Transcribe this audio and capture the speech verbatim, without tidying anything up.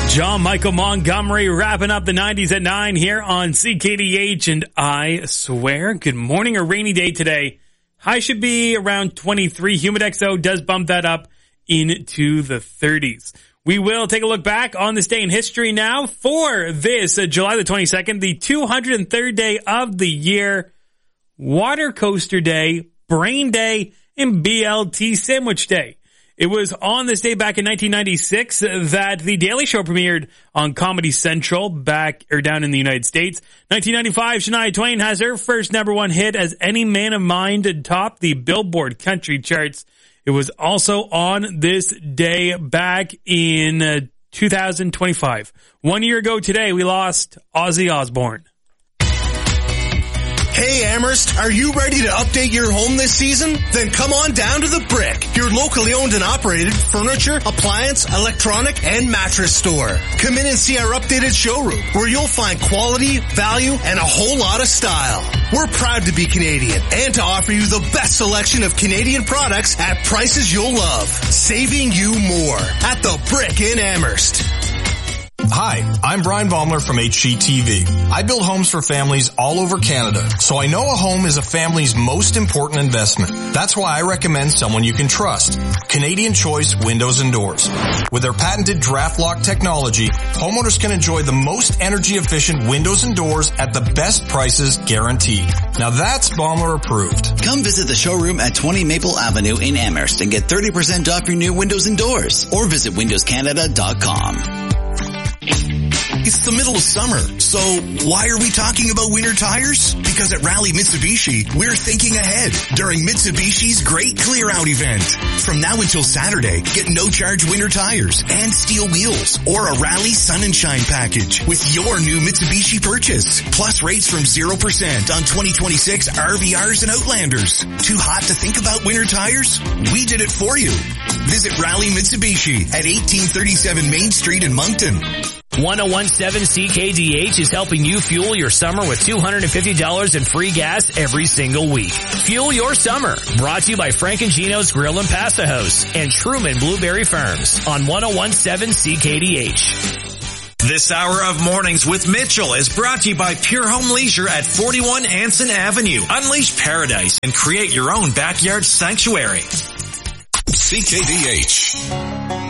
John Michael Montgomery wrapping up the nineties at nine here on C K D H, and I swear, good morning. A rainy day today. High should be around twenty-three. Humidex, though, does bump that up into the thirties. We will take a look back on this day in history now for this uh, July the twenty-second, the two hundred third day of the year, Water Coaster Day, Brain Day, and B L T Sandwich Day. It was on this day back in nineteen ninety-six that The Daily Show premiered on Comedy Central back or down in the United States. nineteen ninety-five, Shania Twain has her first number one hit as Any Man of Mine to top the Billboard country charts. It was also on this day back in uh, two thousand twenty-five. One year ago today, we lost Ozzy Osbourne. Hey Amherst, are you ready to update your home this season? Then come on down to The Brick, your locally owned and operated furniture, appliance, electronic, and mattress store. Come in and see our updated showroom where you'll find quality, value, and a whole lot of style. We're proud to be Canadian and to offer you the best selection of Canadian products at prices you'll love, saving you more at The Brick in Amherst. Hi, I'm Brian Baumler from H G T V. I build homes for families all over Canada, so I know a home is a family's most important investment. That's why I recommend someone you can trust. Canadian Choice Windows and Doors. With their patented draft lock technology, homeowners can enjoy the most energy efficient windows and doors at the best prices guaranteed. Now that's Baumler approved. Come visit the showroom at twenty Maple Avenue in Amherst and get thirty percent off your new windows and doors, or visit windows canada dot com. It's the middle of summer, so why are we talking about winter tires? Because at Rally Mitsubishi, we're thinking ahead during Mitsubishi's Great Clear Out event. From now until Saturday, get no-charge winter tires and steel wheels or a Rally Sun and Shine package with your new Mitsubishi purchase. Plus rates from zero percent on twenty twenty-six R V Rs and Outlanders. Too hot to think about winter tires? We did it for you. Visit Rally Mitsubishi at eighteen thirty-seven Main Street in Moncton. one oh one point seven C K D H is helping you fuel your summer with two hundred fifty dollars in free gas every single week. Fuel your summer. Brought to you by Frank and Gino's Grill and Pasta House and Truman Blueberry Farms on one oh one point seven C K D H. This hour of Mornings with Mitchell is brought to you by Pure Home Leisure at forty-one Anson Avenue. Unleash paradise and create your own backyard sanctuary. C K D H.